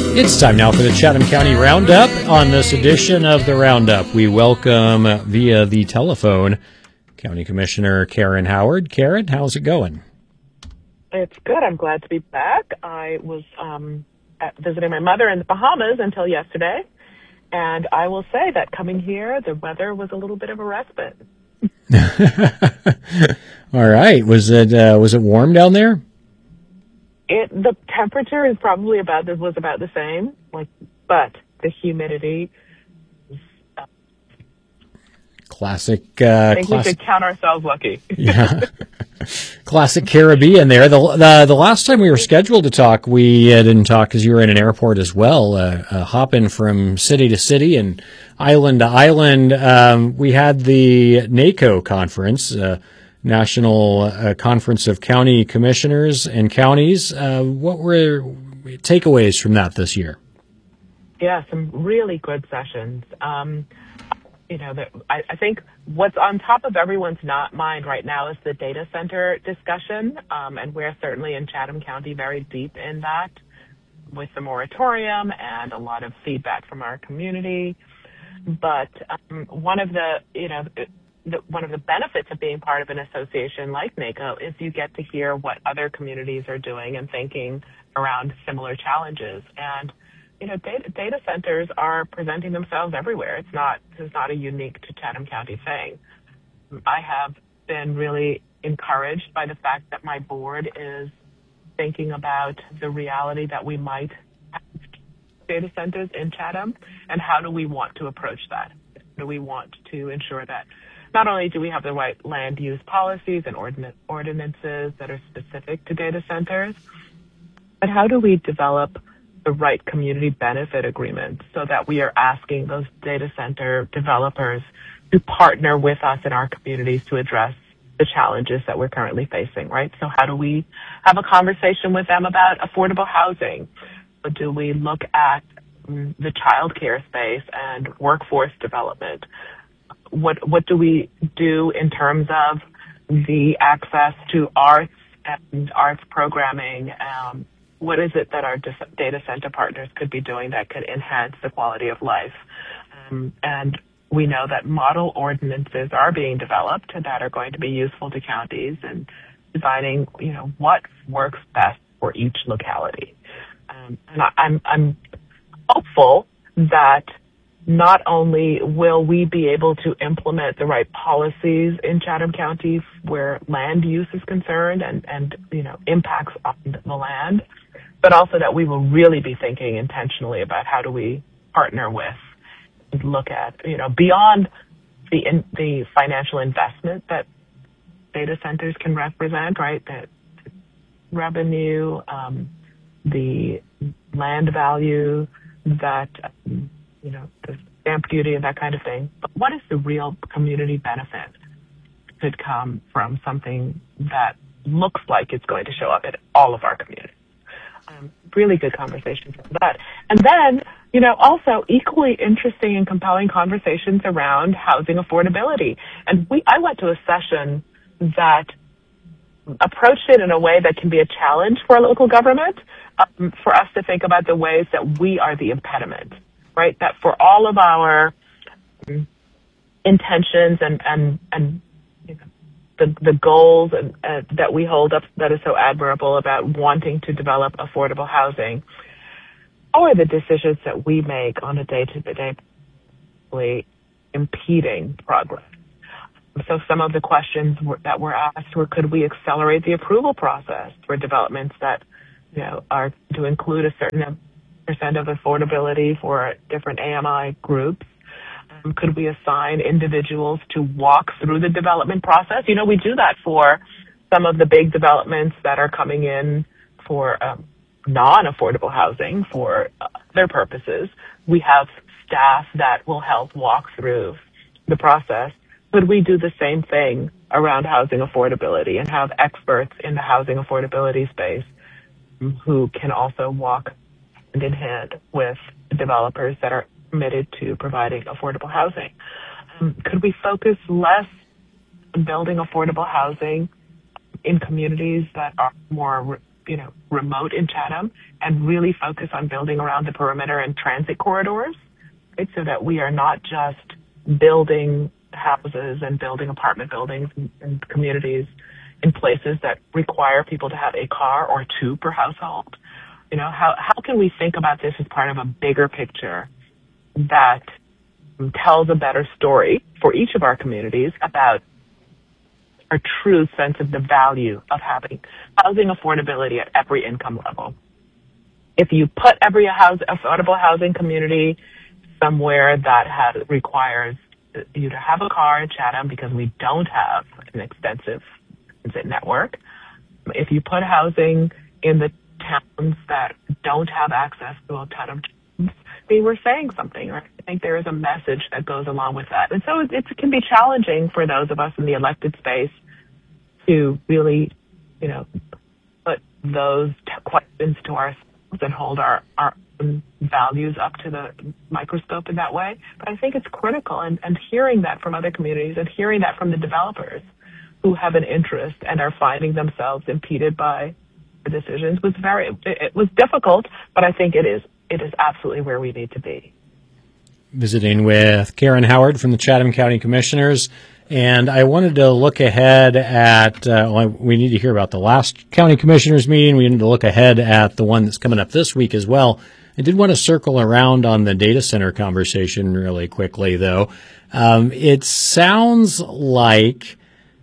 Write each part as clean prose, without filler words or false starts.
It's time now for the Chatham County Roundup. On this edition of the Roundup, we welcome via the telephone County Commissioner Karen Howard. Karen, how's it going? It's good. I'm glad to be back. I was visiting my mother in the Bahamas until yesterday, and I will say that coming here, the weather was a little bit of a respite. All right. Was it warm down there? The temperature is probably was about the same, but the humidity. Classic. I think we should count ourselves lucky. Yeah. Classic Caribbean there. The last time we were scheduled to talk, we didn't talk because you were in an airport as well, hopping from city to city and island to island. We had the NACO conference, National Conference of County Commissioners and Counties. What were takeaways from that this year? Yeah, some really good sessions. I think what's on top of everyone's mind right now is the data center discussion, and we're certainly in Chatham County very deep in that with the moratorium and a lot of feedback from our community. But one of the benefits of being part of an association like NACO is you get to hear what other communities are doing and thinking around similar challenges. And data centers are presenting themselves everywhere. This is not a unique to Chatham County thing. I have been really encouraged by the fact that my board is thinking about the reality that we might have data centers in Chatham, and how do we want to approach that? Do we want to ensure that not only do we have the right land use policies and ordinances that are specific to data centers, but how do we develop the right community benefit agreements so that we are asking those data center developers to partner with us in our communities to address the challenges that we're currently facing, right? So how do we have a conversation with them about affordable housing? Or do we look at the childcare space and workforce development? What do we do in terms of the access to arts and arts programming? What is it that our data center partners could be doing that could enhance the quality of life? And we know that model ordinances are being developed that are going to be useful to counties and designing, what works best for each locality. And I'm hopeful that not only will we be able to implement the right policies in Chatham County where land use is concerned and impacts on the land, but also that we will really be thinking intentionally about how do we partner with and look at, beyond the financial investment that data centers can represent, right? That revenue, the land value, that, the stamp duty and that kind of thing. But what is the real community benefit could come from something that looks like it's going to show up at all of our communities? Really good conversations about that. And then, also equally interesting and compelling conversations around housing affordability. And I went to a session that approached it in a way that can be a challenge for a local government, for us to think about the ways that we are the impediment, right? That for all of our intentions and the goals that we hold up that is so admirable about wanting to develop affordable housing, or the decisions that we make on a day-to-day impeding progress. So some of the questions that were asked were, could we accelerate the approval process for developments that are to include a certain percent of affordability for different AMI groups? Could we assign individuals to walk through the development process? We do that for some of the big developments that are coming in for non-affordable housing for other purposes. We have staff that will help walk through the process. Could we do the same thing around housing affordability and have experts in the housing affordability space who can also walk hand in hand with developers that are committed to providing affordable housing? Could we focus less on building affordable housing in communities that are more, remote in Chatham and really focus on building around the perimeter and transit corridors, right? So that we are not just building houses and building apartment buildings and communities in places that require people to have a car or two per household. How can we think about this as part of a bigger picture that tells a better story for each of our communities about a true sense of the value of having housing affordability at every income level? If you put every affordable housing community somewhere that requires you to have a car in Chatham because we don't have an extensive transit network, if you put housing in the towns that don't have access to a ton of jobs, we're saying something, right? I think there is a message that goes along with that. And so it can be challenging for those of us in the elected space to really, put those questions to ourselves and hold our values up to the microscope in that way. But I think it's critical, and hearing that from other communities and hearing that from the developers who have an interest and are finding themselves impeded by the decisions it was difficult, but I think it is absolutely where we need to be. Visiting with Karen Howard from the Chatham County Commissioners. And I wanted to look ahead at, we need to hear about the last county commissioners meeting. We need to look ahead at the one that's coming up this week as well. I did want to circle around on the data center conversation really quickly, though. It sounds like,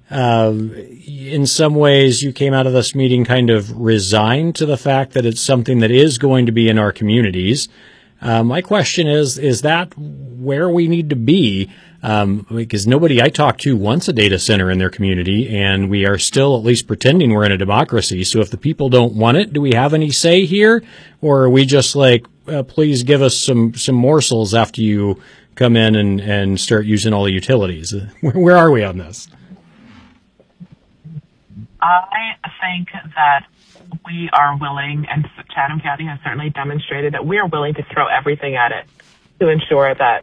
in some ways, you came out of this meeting kind of resigned to the fact that it's something that is going to be in our communities. My question is that where we need to be? Because nobody I talk to wants a data center in their community, and we are still at least pretending we're in a democracy. So if the people don't want it, do we have any say here? Or are we just like, please give us some morsels after you come in and start using all the utilities? Where are we on this? I think that we are willing, and Chatham County has certainly demonstrated that we are willing to throw everything at it to ensure that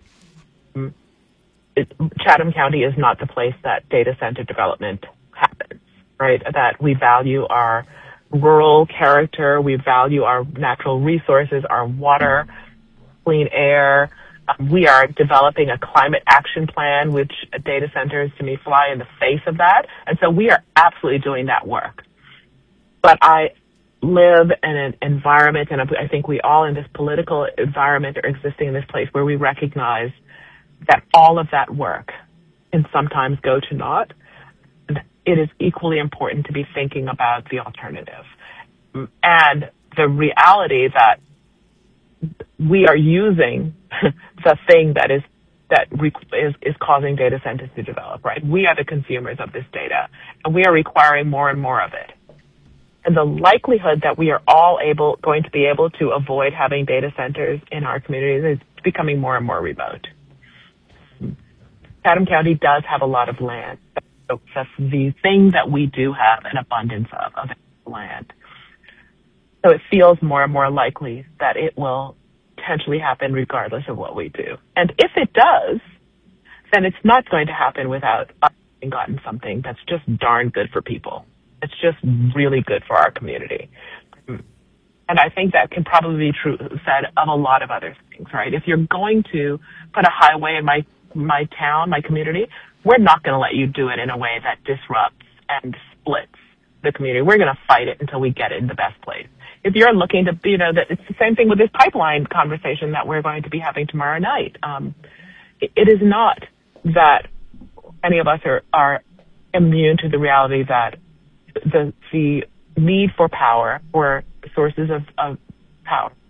Chatham County is not the place that data center development happens, right? That we value our rural character, we value our natural resources, our water, clean air. We are developing a climate action plan, which data centers, to me, fly in the face of that. And so we are absolutely doing that work. But I live in an environment, and I think we all in this political environment are existing in this place where we recognize that all of that work can sometimes go to naught. It is equally important to be thinking about the alternative and the reality that we are using the thing that is causing data centers to develop, right? We are the consumers of this data, and we are requiring more and more of it. And the likelihood that we are all going to be able to avoid having data centers in our communities is becoming more and more remote. Chatham County does have a lot of land. So that's the thing that we do have an abundance of land. So it feels more and more likely that it will potentially happen regardless of what we do. And if it does, then it's not going to happen without us having gotten something that's just darn good for people. It's just really good for our community. And I think that can probably be said of a lot of other things, right? If you're going to put a highway in my town, my community, we're not going to let you do it in a way that disrupts and splits the community. We're going to fight it until we get it in the best place. If you're looking to, that it's the same thing with this pipeline conversation that we're going to be having tomorrow night. It is not that any of us are immune to the reality that the need for power or sources of power